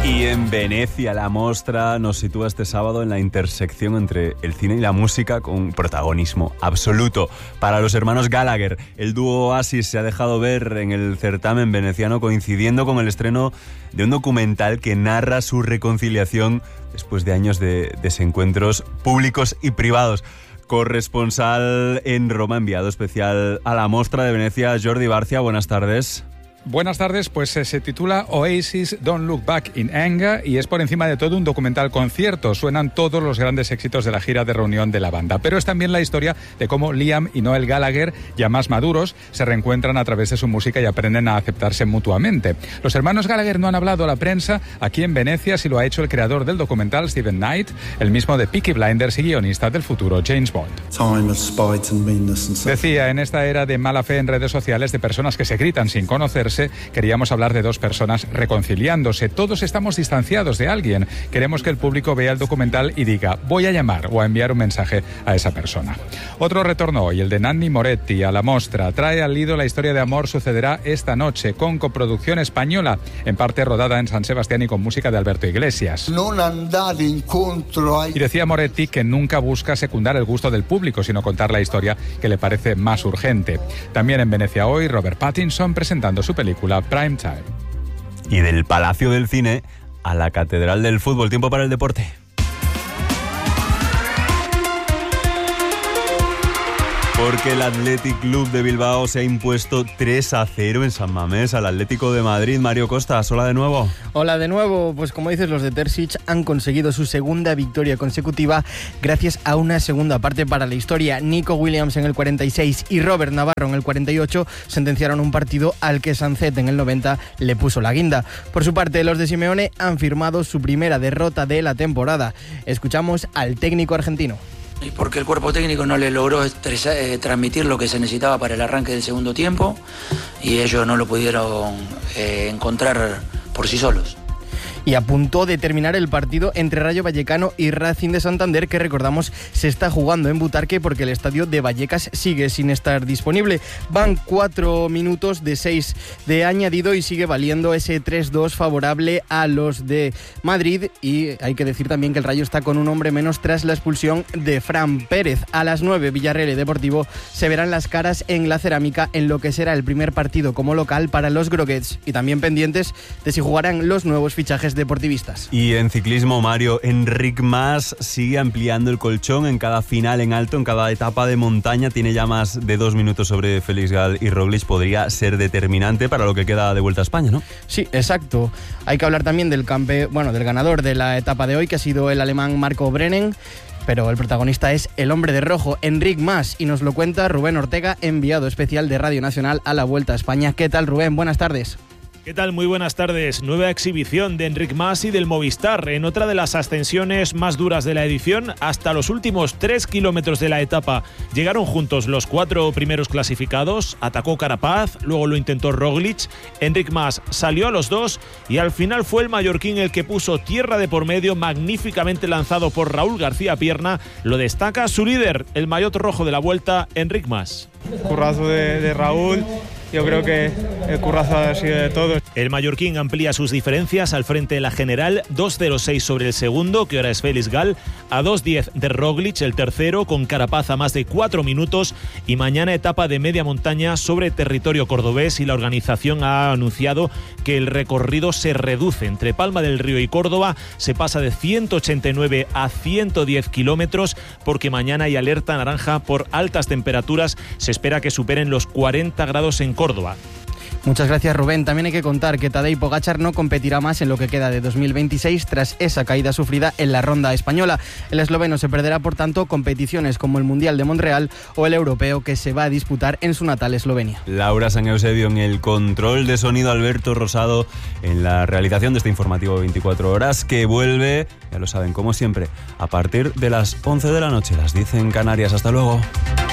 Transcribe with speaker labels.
Speaker 1: Y en Venecia, la Mostra nos sitúa este sábado en la intersección entre el cine y la música, con un protagonismo absoluto para los hermanos Gallagher. El dúo Oasis se ha dejado ver en el certamen veneciano, coincidiendo con el estreno de un documental que narra su reconciliación después de años de desencuentros públicos y privados. Corresponsal en Roma, enviado especial a la Mostra de Venecia, Jordi Barcia, buenas tardes.
Speaker 2: Buenas tardes, pues se titula Oasis Don't Look Back in Anger y es por encima de todo un documental concierto. Suenan todos los grandes éxitos de la gira de reunión de la banda, pero es también la historia de cómo Liam y Noel Gallagher, ya más maduros, se reencuentran a través de su música y aprenden a aceptarse mutuamente. Los hermanos Gallagher no han hablado a la prensa aquí en Venecia, si lo ha hecho el creador del documental, Steven Knight, el mismo de Peaky Blinders y guionista del futuro James Bond. Decía, en esta era de mala fe en redes sociales, de personas que se gritan sin conocerse, queríamos hablar de dos personas reconciliándose. Todos estamos distanciados de alguien. Queremos que el público vea el documental y diga, voy a llamar o a enviar un mensaje a esa persona. Otro retorno hoy, el de Nanni Moretti a la Mostra. Trae al lido La historia de amor sucederá esta noche, con coproducción española, en parte rodada en San Sebastián y con música de Alberto Iglesias. Y decía Moretti que nunca busca secundar el gusto del público, sino contar la historia que le parece más urgente. También en Venecia hoy, Robert Pattinson presentando su película Prime Time.
Speaker 1: Y del Palacio del Cine a la Catedral del Fútbol. Tiempo para el deporte. Porque el Athletic Club de Bilbao se ha impuesto 3-0 en San Mamés al Atlético de Madrid. Mario Costas, hola de nuevo.
Speaker 3: Hola de nuevo. Pues como dices, los de Terzic han conseguido su segunda victoria consecutiva gracias a una segunda parte para la historia. Nico Williams en el 46 y Robert Navarro en el 48 sentenciaron un partido al que Sancet en el 90 le puso la guinda. Por su parte, los de Simeone han firmado su primera derrota de la temporada. Escuchamos al técnico argentino.
Speaker 4: Y porque el cuerpo técnico no le logró transmitir lo que se necesitaba para el arranque del segundo tiempo y ellos no lo pudieron encontrar por sí solos.
Speaker 3: Y a punto de terminar el partido entre Rayo Vallecano y Racing de Santander, que recordamos se está jugando en Butarque porque el estadio de Vallecas sigue sin estar disponible. Van 4 minutos de 6 de añadido y sigue valiendo ese 3-2 favorable a los de Madrid, y hay que decir también que el Rayo está con un hombre menos tras la expulsión de Fran Pérez. A las 9, Villarreal y Deportivo se verán las caras en la Cerámica en lo que será el primer partido como local para los groguets, y también pendientes de si jugarán los nuevos fichajes deportivistas.
Speaker 1: Y en ciclismo, Mario, Enric Mas sigue ampliando el colchón en cada final en alto, en cada etapa de montaña. Tiene ya más de 2 minutos sobre Félix Gall y Roglic. Podría ser determinante para lo que queda de Vuelta a España, ¿no? Sí, exacto. Hay que hablar también del ganador de la etapa de hoy, que ha sido el alemán Marco Brennen. Pero el protagonista es el hombre de rojo, Enric Mas, y nos lo cuenta Rubén Ortega, enviado especial de Radio Nacional a la Vuelta a España. ¿Qué tal, Rubén? Buenas tardes.
Speaker 5: ¿Qué tal? Muy buenas tardes. Nueva exhibición de Enric Mas y del Movistar en otra de las ascensiones más duras de la edición. Hasta los últimos 3 kilómetros de la etapa llegaron juntos los 4 primeros clasificados. Atacó Carapaz, luego lo intentó Roglic. Enric Mas salió a los 2 y al final fue el mallorquín el que puso tierra de por medio, magníficamente lanzado por Raúl García Pierna. Lo destaca su líder, el maillot rojo de la Vuelta, Enric Mas.
Speaker 6: Currazo de Raúl. Yo creo que el currazo ha sido de todos.
Speaker 5: El mallorquín amplía sus diferencias al frente de la general, 2.06 sobre el segundo, que ahora es Félix Gall, a 2.10 de Roglic, el tercero, con Carapaz a más de 4 minutos, y mañana etapa de media montaña sobre territorio cordobés, y la organización ha anunciado que el recorrido se reduce. Entre Palma del Río y Córdoba se pasa de 189 a 110 kilómetros, porque mañana hay alerta naranja por altas temperaturas. Se espera que superen los 40 grados en Córdoba.
Speaker 3: Muchas gracias, Rubén. También hay que contar que Tadej Pogačar no competirá más en lo que queda de 2026 tras esa caída sufrida en la ronda española. El esloveno se perderá, por tanto, competiciones como el Mundial de Montreal o el Europeo, que se va a disputar en su natal Eslovenia.
Speaker 1: Laura San Eusebio en el control de sonido, Alberto Rosado en la realización de este informativo 24 horas, que vuelve, ya lo saben, como siempre, a partir de las 11 de la noche, las 10 en Canarias. Hasta luego.